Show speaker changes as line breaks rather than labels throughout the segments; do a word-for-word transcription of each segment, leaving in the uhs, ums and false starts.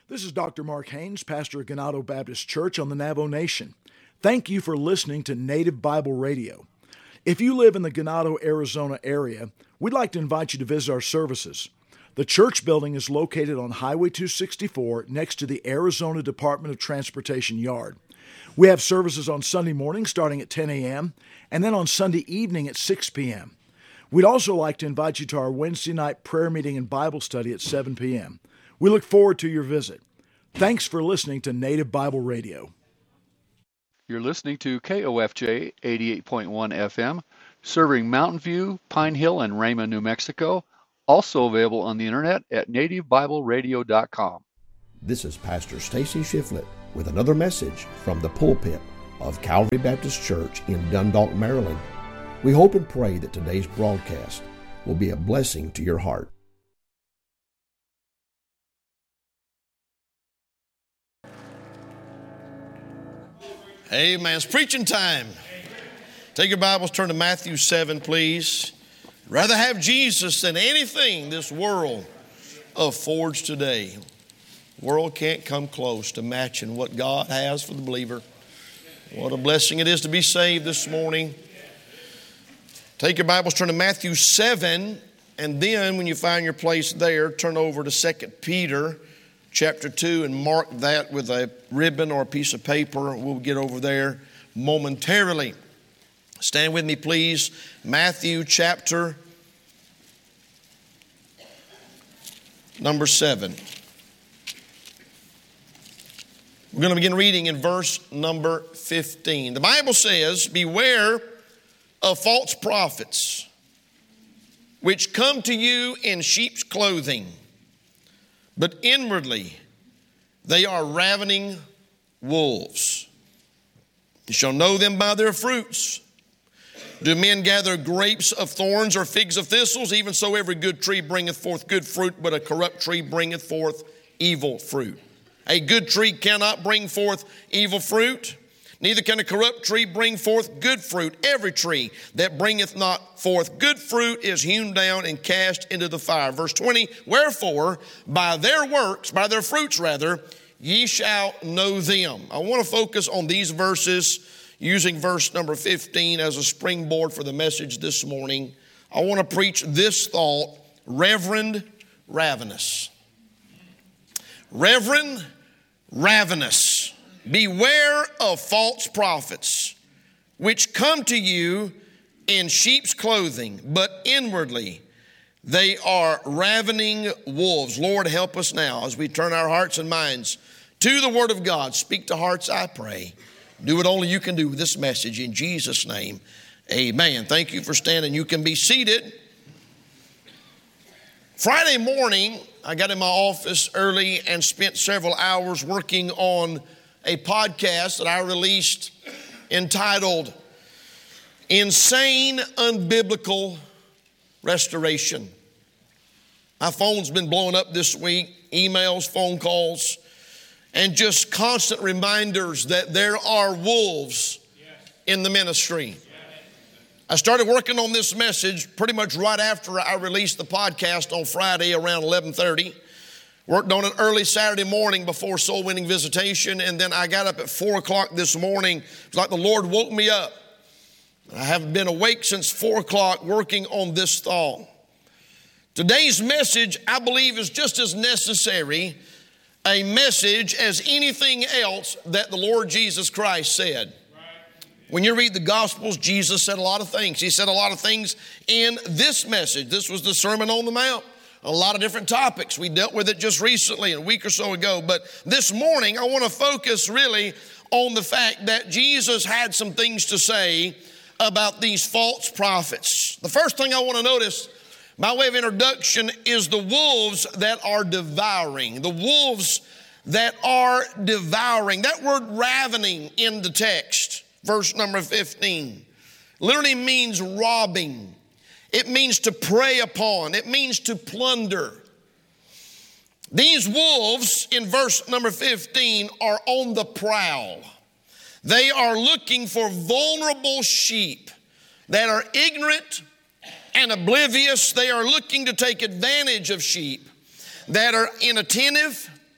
This is Doctor Mark Haynes, pastor of Ganado Baptist Church on the Navajo Nation. Thank you for listening to Native Bible Radio. If you live in the Ganado, Arizona area, we'd like to invite you to visit our services. The church building is located on Highway two sixty-four next to the Arizona Department of Transportation yard. We have services on Sunday morning starting at ten a.m. and then on Sunday evening at six p.m. We'd also like to invite you to our Wednesday night prayer meeting and Bible study at seven p.m. We look forward to your visit. Thanks for listening to Native Bible Radio.
You're listening to K O F J eighty-eight point one F M, serving Mountain View, Pine Hill, and Rama, New Mexico. Also available on the internet at native bible radio dot com.
This is Pastor Stacy Shiflett with another message from the pulpit of Calvary Baptist Church in Dundalk, Maryland. We hope and pray that today's broadcast will be a blessing to your heart.
Amen. It's preaching time. Take your Bibles, turn to Matthew seven, please. Rather have Jesus than anything this world affords today. The world can't come close to matching what God has for the believer. What a blessing it is to be saved this morning. Take your Bibles, turn to Matthew seven, and then when you find your place there, turn over to Second Peter chapter two and mark that with a ribbon or a piece of paper. We'll get over there momentarily. Stand with me, please. Matthew chapter number seven. We're going to begin reading in verse number fifteen. The Bible says, "Beware of false prophets, which come to you in sheep's clothing, but inwardly they are ravening wolves. You shall know them by their fruits. Do men gather grapes of thorns or figs of thistles? Even so every good tree bringeth forth good fruit, but a corrupt tree bringeth forth evil fruit. A good tree cannot bring forth evil fruit, neither can a corrupt tree bring forth good fruit. Every tree that bringeth not forth good fruit is hewn down and cast into the fire." Verse twenty, "Wherefore, by their works, by their fruits rather, ye shall know them." I want to focus on these verses using verse number fifteen as a springboard for the message this morning. I want to preach this thought: Reverend Ravenous. Reverend Ravenous. "Beware of false prophets, which come to you in sheep's clothing, but inwardly they are ravening wolves." Lord, help us now as we turn our hearts and minds to the Word of God. Speak to hearts, I pray. Do what only you can do with this message. In Jesus' name, amen. Thank you for standing. You can be seated. Friday morning, I got in my office early and spent several hours working on a podcast that I released entitled "Insane Unbiblical Restoration." My phone's been blowing up this week, emails, phone calls, and just constant reminders that there are wolves in the ministry. I started working on this message pretty much right after I released the podcast on Friday around eleven thirty. Worked on it early Saturday morning before soul winning visitation, and then I got up at four o'clock this morning. It's like the Lord woke me up. I haven't been awake since four o'clock working on this thought. Today's message, I believe, is just as necessary a message as anything else that the Lord Jesus Christ said. When you read the Gospels, Jesus said a lot of things. He said a lot of things in this message. This was the Sermon on the Mount. A lot of different topics. We dealt with it just recently, a week or so ago. But this morning, I want to focus really on the fact that Jesus had some things to say about these false prophets. The first thing I want to notice, by way of introduction, is the wolves that are devouring. The wolves that are devouring. That word ravening in the text, verse number fifteen, literally means robbing. It means to prey upon. It means to plunder. These wolves in verse number fifteen are on the prowl. They are looking for vulnerable sheep that are ignorant and oblivious. They are looking to take advantage of sheep that are inattentive,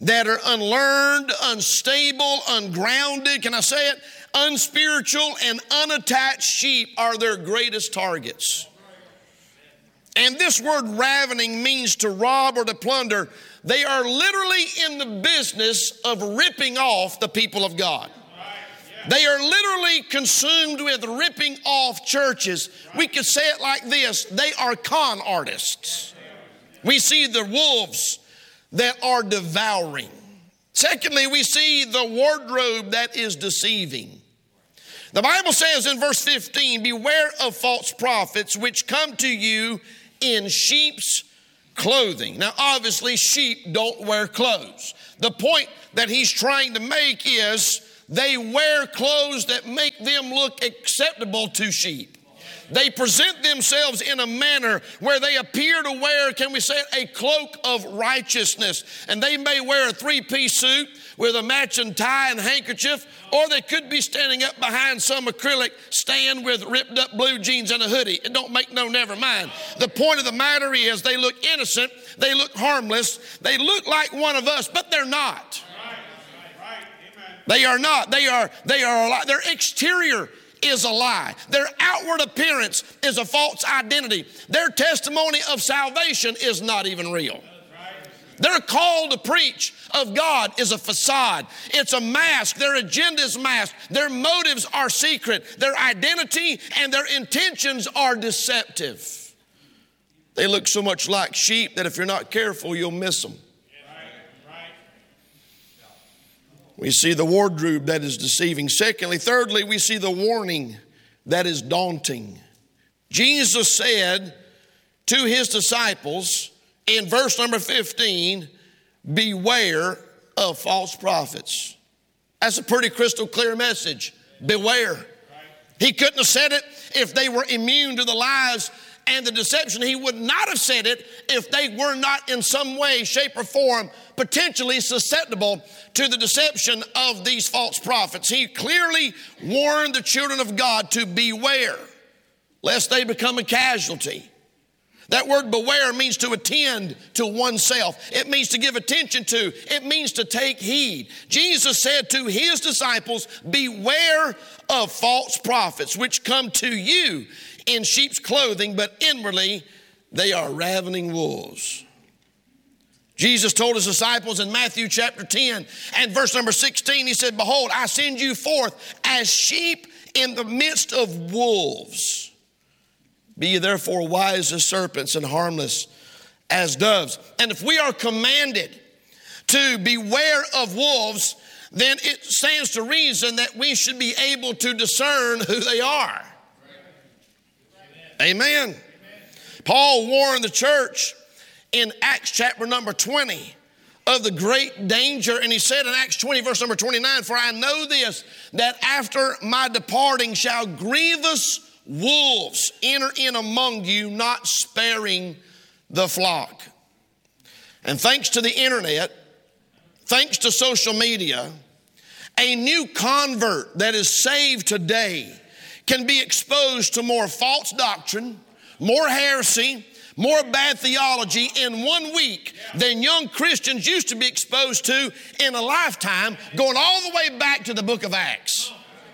that are unlearned, unstable, ungrounded, can I say it? Unspiritual and unattached sheep are their greatest targets. And this word ravening means to rob or to plunder. They are literally in the business of ripping off the people of God. They are literally consumed with ripping off churches. We could say it like this: they are con artists. We see the wolves that are devouring. Secondly, we see the wardrobe that is deceiving. The Bible says in verse fifteen, beware of false prophets which come to you in sheep's clothing. Now, obviously, sheep don't wear clothes. The point that he's trying to make is they wear clothes that make them look acceptable to sheep. They present themselves in a manner where they appear to wear, can we say it, a cloak of righteousness. And they may wear a three-piece suit with a matching tie and handkerchief, or they could be standing up behind some acrylic stand with ripped up blue jeans and a hoodie. It don't make no never mind. The point of the matter is they look innocent, they look harmless, they look like one of us, but they're not. They are not. They are, they are a lie. Their exterior is a lie. Their outward appearance is a false identity. Their testimony of salvation is not even real. Their call to preach of God is a facade. It's a mask. Their agenda is masked. Their motives are secret. Their identity and their intentions are deceptive. They look so much like sheep that if you're not careful, you'll miss them. We see the wardrobe that is deceiving. Secondly, thirdly, we see the warning that is daunting. Jesus said to his disciples in verse number fifteen, beware of false prophets. That's a pretty crystal clear message. Beware. He couldn't have said it if they were immune to the lies and the deception. He would not have said it if they were not in some way, shape, or form potentially susceptible to the deception of these false prophets. He clearly warned the children of God to beware, lest they become a casualty. That word beware means to attend to oneself. It means to give attention to. It means to take heed. Jesus said to his disciples, beware of false prophets which come to you in sheep's clothing, but inwardly they are ravening wolves. Jesus told his disciples in Matthew chapter ten and verse number sixteen, he said, behold, I send you forth as sheep in the midst of wolves. Be ye therefore wise as serpents and harmless as doves. And if we are commanded to beware of wolves, then it stands to reason that we should be able to discern who they are. Amen. Amen. Paul warned the church in Acts chapter number twenty of the great danger. And he said in Acts twenty verse number twenty-nine, for I know this, that after my departing shall grievous wolves enter in among you, not sparing the flock. And thanks to the internet, thanks to social media, a new convert that is saved today can be exposed to more false doctrine, more heresy, more bad theology in one week than young Christians used to be exposed to in a lifetime, going all the way back to the book of Acts.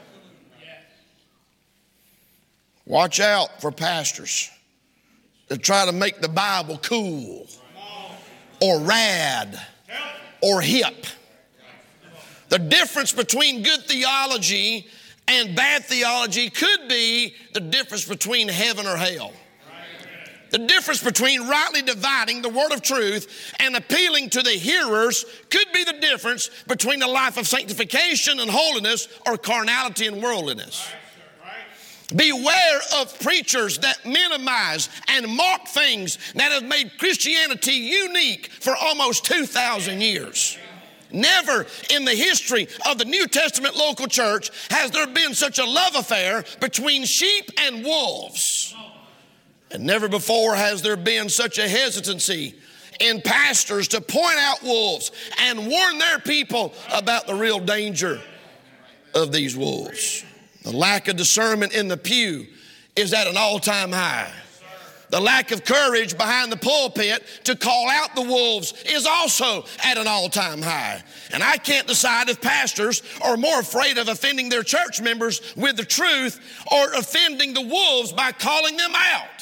Watch out for pastors that try to make the Bible cool or rad or hip. The difference between good theology and bad theology could be the difference between heaven or hell. The difference between rightly dividing the word of truth and appealing to the hearers could be the difference between a life of sanctification and holiness or carnality and worldliness. Beware of preachers that minimize and mock things that have made Christianity unique for almost two thousand years. Never in the history of the New Testament local church has there been such a love affair between sheep and wolves. And never before has there been such a hesitancy in pastors to point out wolves and warn their people about the real danger of these wolves. The lack of discernment in the pew is at an all-time high. The lack of courage behind the pulpit to call out the wolves is also at an all-time high. And I can't decide if pastors are more afraid of offending their church members with the truth or offending the wolves by calling them out.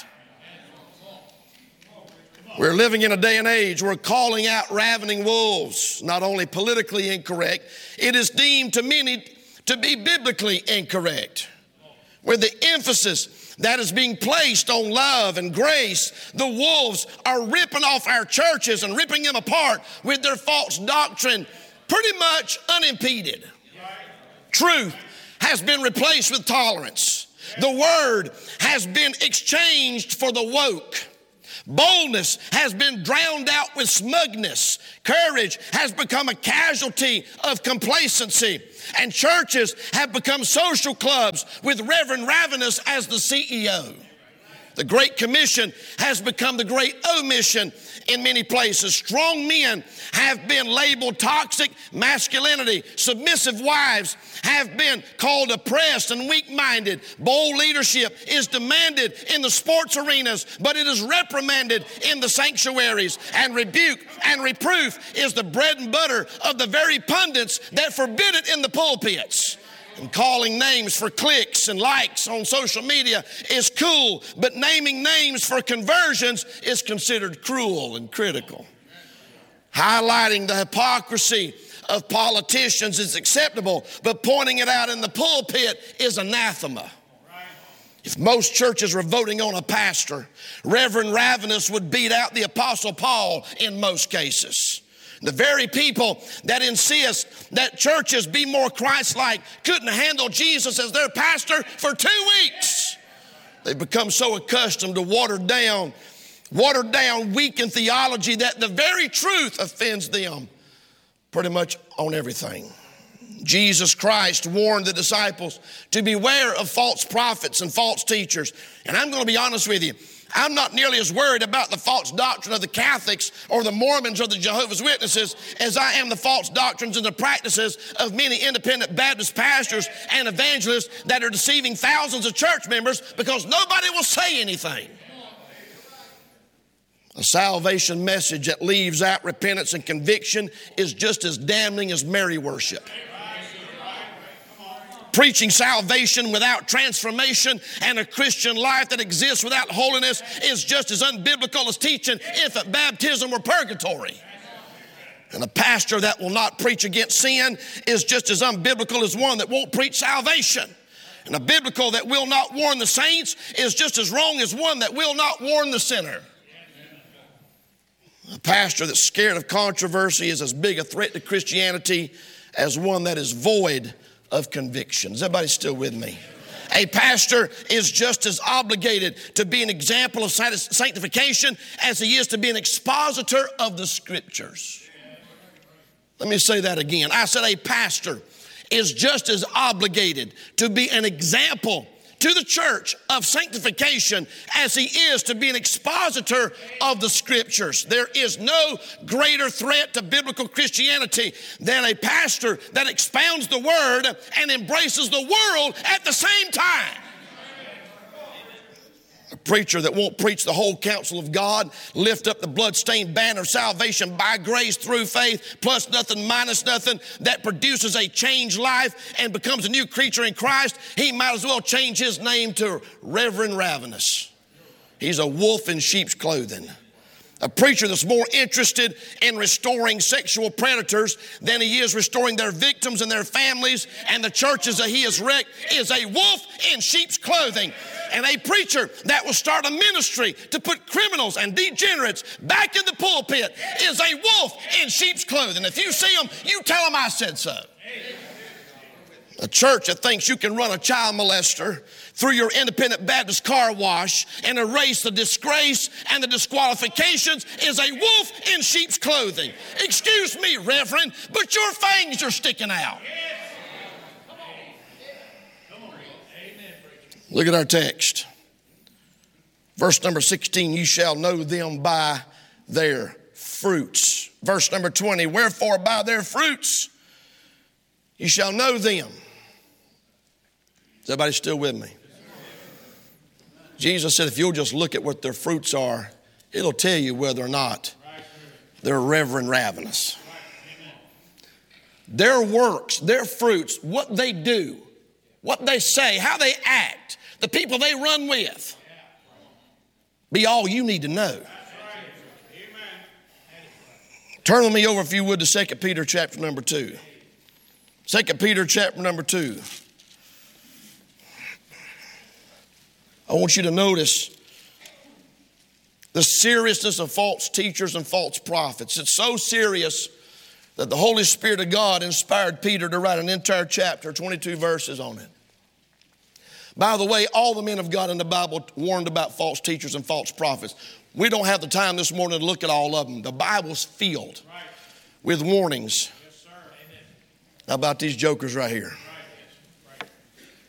We're living in a day and age where calling out ravening wolves, not only politically incorrect, it is deemed to many to be biblically incorrect. Where the emphasis that is being placed on love and grace, the wolves are ripping off our churches and ripping them apart with their false doctrine pretty much unimpeded. Truth has been replaced with tolerance. The word has been exchanged for the woke. Boldness has been drowned out with smugness. Courage has become a casualty of complacency. And churches have become social clubs with Reverend Ravenous as the C E O. The Great Commission has become the Great Omission in many places. Strong men have been labeled toxic masculinity. Submissive wives have been called oppressed and weak-minded. Bold leadership is demanded in the sports arenas, but it is reprimanded in the sanctuaries. And rebuke and reproof is the bread and butter of the very pundits that forbid it in the pulpits. And calling names for clicks and likes on social media is cool, but naming names for conversions is considered cruel and critical. Highlighting the hypocrisy of politicians is acceptable, but pointing it out in the pulpit is anathema. If most churches were voting on a pastor, Reverend Ravenous would beat out the Apostle Paul in most cases. The very people that insist that churches be more Christ-like couldn't handle Jesus as their pastor for two weeks. They've become so accustomed to watered down, watered down, weakened theology that the very truth offends them pretty much on everything. Jesus Christ warned the disciples to beware of false prophets and false teachers. And I'm going to be honest with you. I'm not nearly as worried about the false doctrine of the Catholics or the Mormons or the Jehovah's Witnesses as I am the false doctrines and the practices of many independent Baptist pastors and evangelists that are deceiving thousands of church members because nobody will say anything. A salvation message that leaves out repentance and conviction is just as damning as Mary worship. Preaching salvation without transformation and a Christian life that exists without holiness is just as unbiblical as teaching infant baptism or purgatory. And a pastor that will not preach against sin is just as unbiblical as one that won't preach salvation. And a biblical that will not warn the saints is just as wrong as one that will not warn the sinner. A pastor that's scared of controversy is as big a threat to Christianity as one that is void of conviction. Is everybody still with me? A pastor is just as obligated to be an example of sanctification as he is to be an expositor of the Scriptures. Let me say that again. I said a pastor is just as obligated to be an example to the church of sanctification as he is to be an expositor of the Scriptures. There is no greater threat to biblical Christianity than a pastor that expounds the Word and embraces the world at the same time. A preacher that won't preach the whole counsel of God, lift up the bloodstained banner of salvation by grace through faith, plus nothing, minus nothing, that produces a changed life and becomes a new creature in Christ, he might as well change his name to Reverend Ravenous. He's a wolf in sheep's clothing. A preacher that's more interested in restoring sexual predators than he is restoring their victims and their families and the churches that he has wrecked is a wolf in sheep's clothing. And a preacher that will start a ministry to put criminals and degenerates back in the pulpit is a wolf in sheep's clothing. If you see them, you tell them I said so. A church that thinks you can run a child molester through your independent Baptist car wash and erase the disgrace and the disqualifications is a wolf in sheep's clothing. Excuse me, Reverend, but your fangs are sticking out. Look at our text. Verse number sixteen, you shall know them by their fruits. Verse number twenty, wherefore by their fruits you shall know them. Is everybody still with me? Jesus said, if you'll just look at what their fruits are, it'll tell you whether or not they're reverend ravenous. Their works, their fruits, what they do, what they say, how they act, the people they run with, be all you need to know. Turn with me over, if you would, to Second Peter chapter number two. Second Peter chapter number two. I want you to notice the seriousness of false teachers and false prophets. It's so serious that the Holy Spirit of God inspired Peter to write an entire chapter, twenty-two verses on it. By the way, all the men of God in the Bible warned about false teachers and false prophets. We don't have the time this morning to look at all of them. The Bible's filled right. with warnings. Yes, sir. Amen. How about these jokers right here? Right. Right.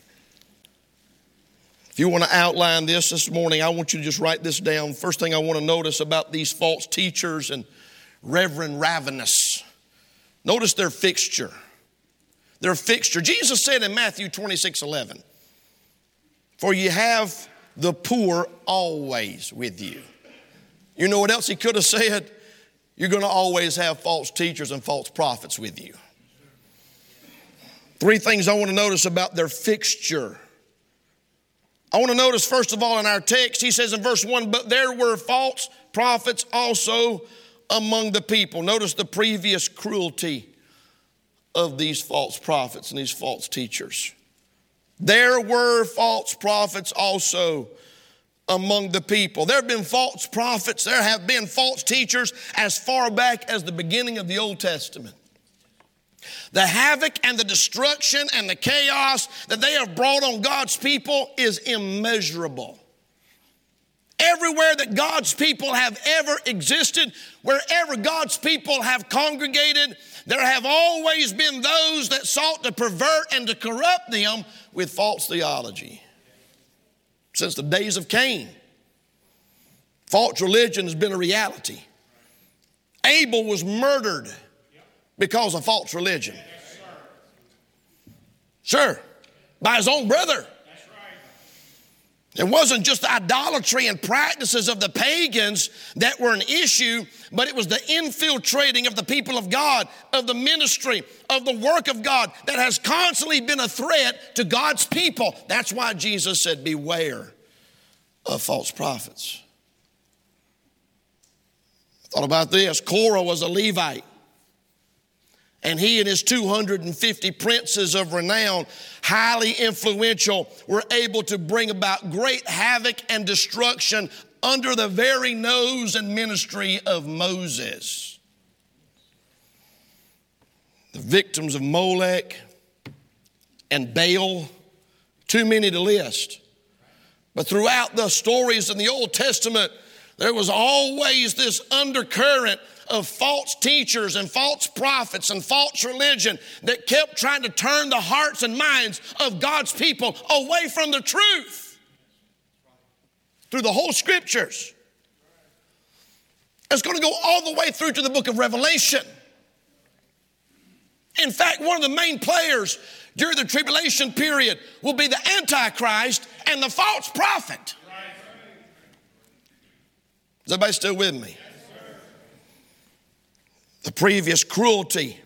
If you want to outline this this morning, I want you to just write this down. First thing I want to notice about these false teachers and reverend ravenous. Notice their fixture. Their fixture. Jesus said in Matthew twenty-six eleven, for you have the poor always with you. You know what else he could have said? You're going to always have false teachers and false prophets with you. Three things I want to notice about their fixture. I want to notice, first of all, in our text, he says in verse one, but there were false prophets also among the people. Notice the previous cruelty of these false prophets and these false teachers. There were false prophets also among the people. There have been false prophets. There have been false teachers as far back as the beginning of the Old Testament. The havoc and the destruction and the chaos that they have brought on God's people is immeasurable. Everywhere that God's people have ever existed, wherever God's people have congregated, there have always been those that sought to pervert and to corrupt them with false theology. Since the days of Cain, false religion has been a reality. Abel was murdered because of false religion. Sure, by his own brother. It wasn't just the idolatry and practices of the pagans that were an issue, but it was the infiltrating of the people of God, of the ministry, of the work of God that has constantly been a threat to God's people. That's why Jesus said, beware of false prophets. I thought about this. Korah was a Levite. And he and his two hundred fifty princes of renown, highly influential, were able to bring about great havoc and destruction under the very nose and ministry of Moses. The victims of Molech and Baal, too many to list. But throughout the stories in the Old Testament, there was always this undercurrent of false teachers and false prophets and false religion that kept trying to turn the hearts and minds of God's people away from the truth through the whole scriptures. It's going to go all the way through to the book of Revelation. In fact, one of the main players during the tribulation period will be the Antichrist and the false prophet. Is everybody still with me? The previous cruelty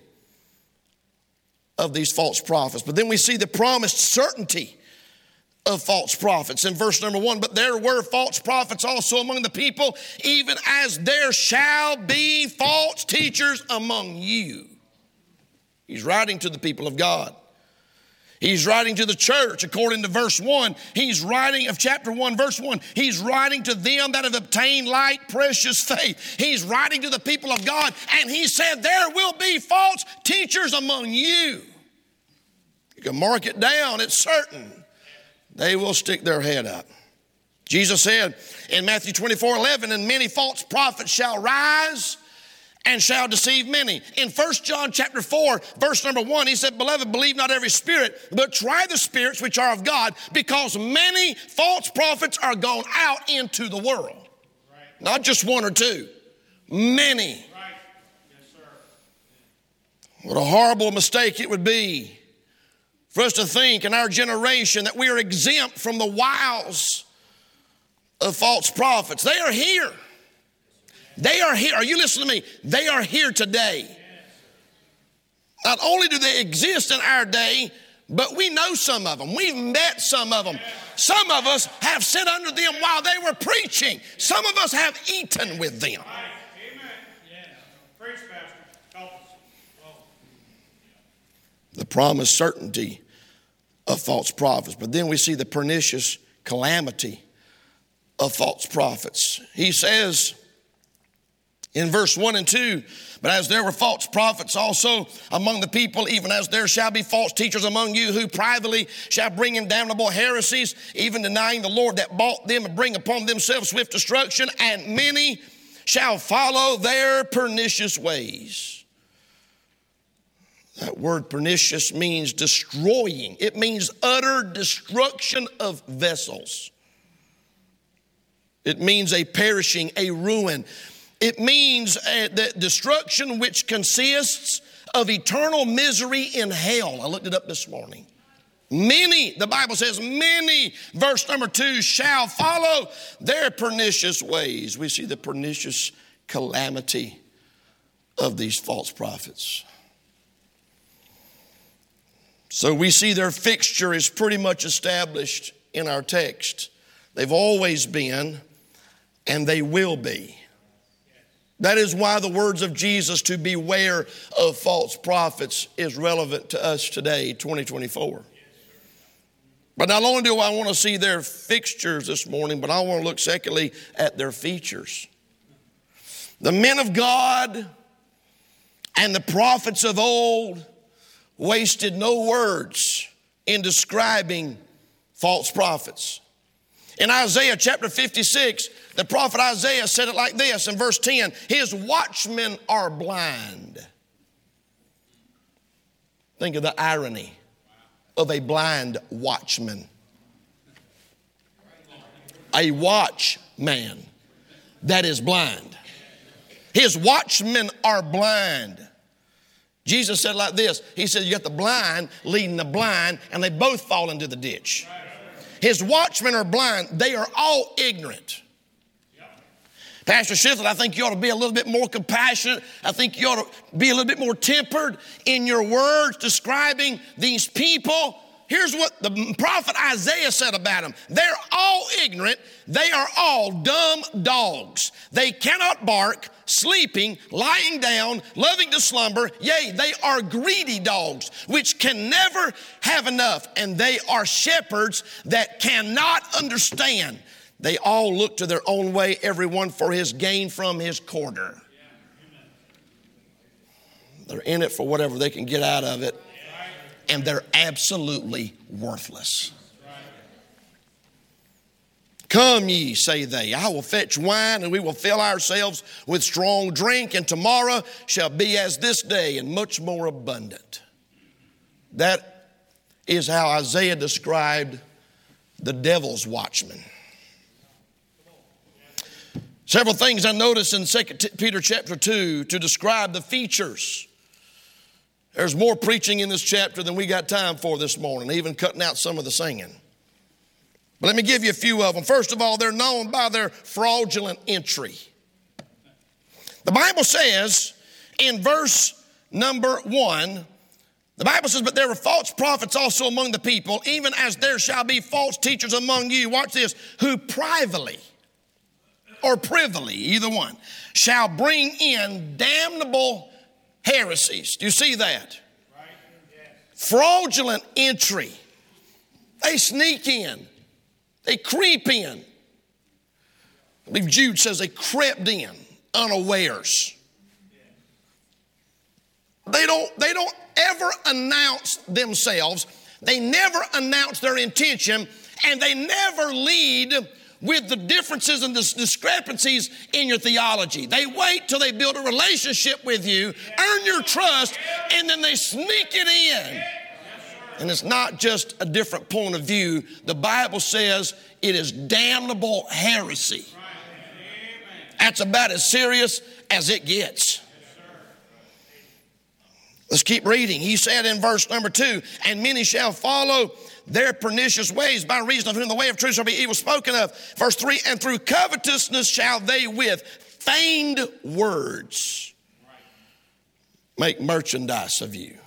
of these false prophets. But then we see the promised certainty of false prophets in verse number one. But there were false prophets also among the people, even as there shall be false teachers among you. He's writing to the people of God. He's writing to the church according to verse one. He's writing of chapter one, verse one. He's writing to them that have obtained light, precious faith. He's writing to the people of God, and he said there will be false teachers among you. You can mark it down, it's certain. They will stick their head up. Jesus said in Matthew twenty-four eleven, and many false prophets shall rise and shall deceive many. In First John chapter four, verse number one, he said, beloved, believe not every spirit, but try the spirits which are of God, because many false prophets are gone out into the world. Right. Not just one or two, many. Right. Yes, sir. What a horrible mistake it would be for us to think in our generation that we are exempt from the wiles of false prophets. They are here. They are here. Are you listening to me? They are here today. Not only do they exist in our day, but we know some of them. We've met some of them. Some of us have sat under them while they were preaching. Some of us have eaten with them. The promised certainty of false prophets. But then we see the pernicious calamity of false prophets. He says in verse one and two, but as there were false prophets also among the people, even as there shall be false teachers among you who privately shall bring in damnable heresies, even denying the Lord that bought them and bring upon themselves swift destruction, and many shall follow their pernicious ways. That word pernicious means destroying. It means utter destruction of vessels. It means a perishing, a ruin. It means a, the destruction which consists of eternal misery in hell. I looked it up this morning. Many, the Bible says, many, verse number two, shall follow their pernicious ways. We see the pernicious calamity of these false prophets. So we see their fixture is pretty much established in our text. They've always been, and they will be. That is why the words of Jesus to beware of false prophets is relevant to us today, twenty twenty-four. But not only do I want to see their fixtures this morning, but I want to look secondly at their features. The men of God and the prophets of old wasted no words in describing false prophets. In Isaiah chapter fifty-six, the prophet Isaiah said it like this in verse ten, his watchmen are blind. Think of the irony of a blind watchman. A watchman that is blind. His watchmen are blind. Jesus said it like this. He said, you got the blind leading the blind, and they both fall into the ditch. His watchmen are blind. They are all ignorant. Pastor Shiflett, I think you ought to be a little bit more compassionate. I think you ought to be a little bit more tempered in your words describing these people. Here's what the prophet Isaiah said about them. They're all ignorant. They are all dumb dogs. They cannot bark, sleeping, lying down, loving to slumber. Yea, they are greedy dogs, which can never have enough. And they are shepherds that cannot understand. They all look to their own way, everyone for his gain from his quarter. They're in it for whatever they can get out of it. And they're absolutely worthless. Come ye, say they, I will fetch wine, and we will fill ourselves with strong drink, and tomorrow shall be as this day, and much more abundant. That is how Isaiah described the devil's watchmen. Several things I noticed in Second Peter chapter two to describe the features. There's more preaching in this chapter than we got time for this morning, even cutting out some of the singing. But let me give you a few of them. First of all, they're known by their fraudulent entry. The Bible says in verse number one, the Bible says, but there were false prophets also among the people, even as there shall be false teachers among you. Watch this, who privately or privily, either one, shall bring in damnable heresies. Do you see that? Right. Yes. Fraudulent entry. They sneak in. They creep in. I believe Jude says they crept in unawares. They don't, they don't ever announce themselves. They never announce their intention, and they never lead with the differences and the discrepancies in your theology. They wait till they build a relationship with you, earn your trust, and then they sneak it in. And it's not just a different point of view. The Bible says it is damnable heresy. That's about as serious as it gets. Let's keep reading. He said in verse number two, and many shall follow their pernicious ways, by reason of whom the way of truth shall be evil spoken of. Verse three, and through covetousness shall they with feigned words make merchandise of you.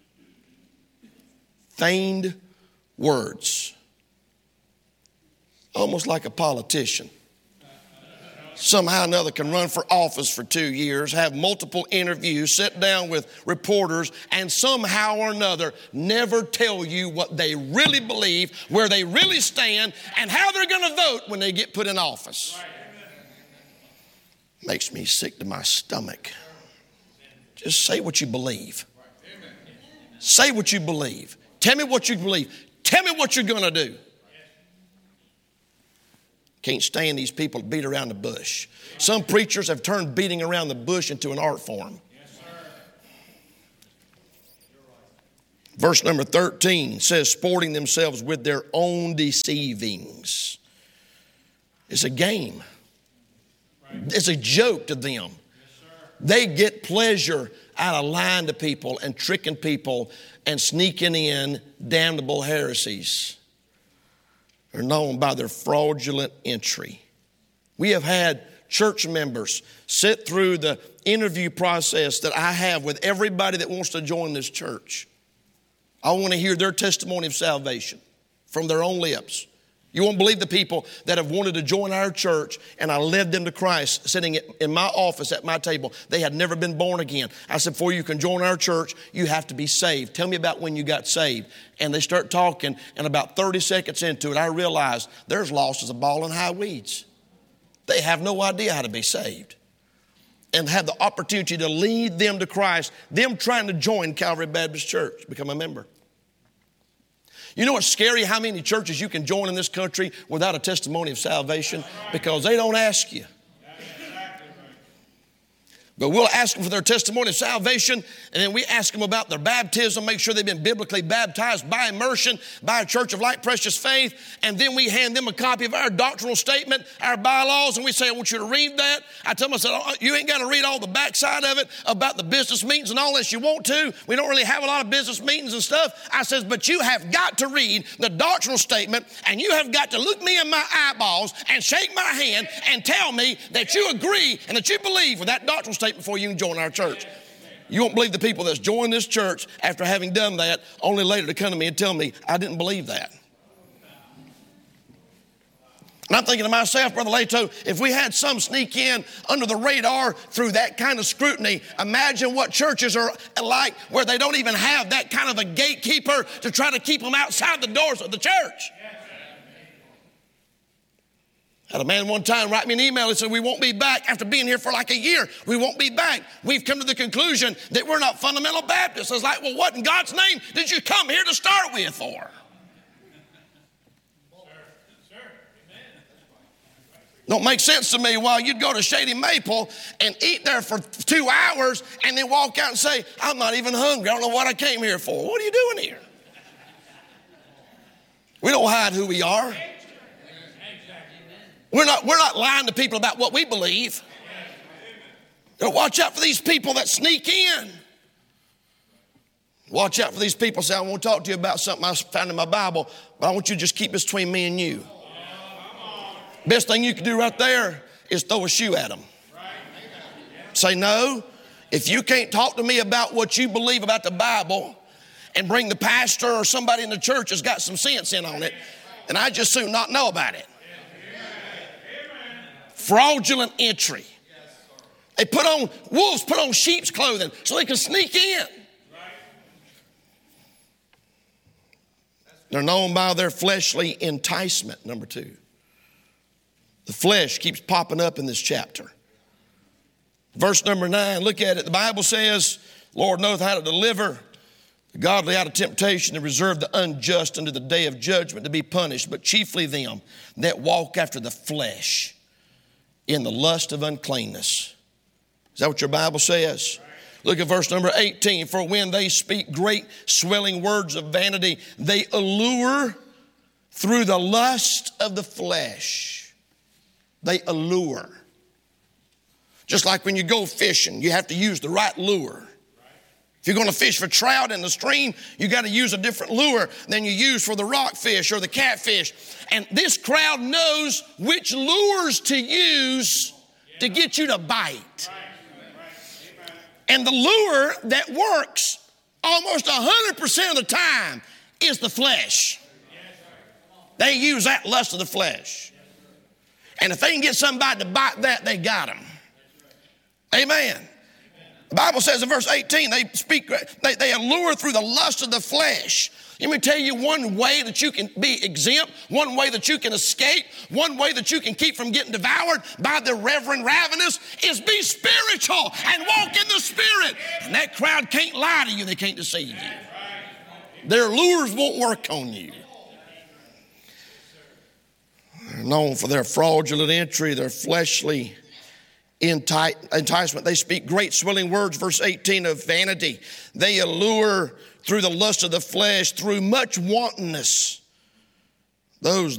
Feigned words. Almost like a politician. Somehow or another can run for office for two years, have multiple interviews, sit down with reporters, and somehow or another never tell you what they really believe, where they really stand, and how they're going to vote when they get put in office. Makes me sick to my stomach. Just say what you believe. Say what you believe. Tell me what you believe. Tell me what you're going to do. Can't stand these people that beat around the bush. Some preachers have turned beating around the bush into an art form. Verse number thirteen says, sporting themselves with their own deceivings. It's a game. It's a joke to them. They get pleasure out of lying to people and tricking people and sneaking in damnable heresies. They're known by their fraudulent entry. We have had church members sit through the interview process that I have with everybody that wants to join this church. I want to hear their testimony of salvation from their own lips. You won't believe the people that have wanted to join our church, and I led them to Christ sitting in my office at my table. They had never been born again. I said, before you can join our church, you have to be saved. Tell me about when you got saved. And they start talking, and about thirty seconds into it, I realized they're as lost as a ball in high weeds. They have no idea how to be saved. And have the opportunity to lead them to Christ, them trying to join Calvary Baptist Church, become a member. You know what's scary? How many churches you can join in this country without a testimony of salvation? Because they don't ask you. But we'll ask them for their testimony of salvation, and then we ask them about their baptism, make sure they've been biblically baptized by immersion, by a church of like precious faith, and then we hand them a copy of our doctrinal statement, our bylaws, and we say, I want you to read that. I tell them, I said, oh, you ain't got to read all the backside of it about the business meetings and all this you want to. We don't really have a lot of business meetings and stuff. I says, but you have got to read the doctrinal statement, and you have got to look me in my eyeballs and shake my hand and tell me that you agree and that you believe with that doctrinal statement before you can join our church. You won't believe the people that's joined this church after having done that, only later to come to me and tell me, I didn't believe that. And I'm thinking to myself, Brother Leto, if we had some sneak in under the radar through that kind of scrutiny, imagine what churches are like where they don't even have that kind of a gatekeeper to try to keep them outside the doors of the church. I had a man one time write me an email and said, we won't be back after being here for like a year. We won't be back. We've come to the conclusion that we're not fundamental Baptists. I was like, well, what in God's name did you come here to start with for? Don't make sense to me why you'd go to Shady Maple and eat there for two hours and then walk out and say, I'm not even hungry. I don't know what I came here for. What are you doing here? We don't hide who we are. We're not, we're not lying to people about what we believe. You know, watch out for these people that sneak in. Watch out for these people say, I want to talk to you about something I found in my Bible, but I want you to just keep this between me and you. Best thing you can do right there is throw a shoe at them. Say, no, if you can't talk to me about what you believe about the Bible and bring the pastor or somebody in the church that's got some sense in on it, then I just soon not know about it. Fraudulent entry. They put on, wolves put on sheep's clothing so they can sneak in. They're known by their fleshly enticement, number two. The flesh keeps popping up in this chapter. Verse number nine, look at it. The Bible says, Lord knoweth how to deliver the godly out of temptation and reserve the unjust unto the day of judgment to be punished, but chiefly them that walk after the flesh in the lust of uncleanness. Is that what your Bible says? Look at verse number eighteen. For when they speak great swelling words of vanity, they allure through the lust of the flesh. They allure. Just like when you go fishing, you have to use the right lure. If you're going to fish for trout in the stream, you got to use a different lure than you use for the rockfish or the catfish. And this crowd knows which lures to use to get you to bite. And the lure that works almost one hundred percent of the time is the flesh. They use that lust of the flesh. And if they can get somebody to bite that, they got them. Amen. The Bible says in verse eighteen, they speak, they, they allure through the lust of the flesh. Let me tell you one way that you can be exempt, one way that you can escape, one way that you can keep from getting devoured by the reverend ravenous is be spiritual and walk in the Spirit. And that crowd can't lie to you. They can't deceive you. Their lures won't work on you. They're known for their fraudulent entry, their fleshly enticement. They speak great swelling words, verse eighteen, of vanity. They allure through the lust of the flesh, through much wantonness. Those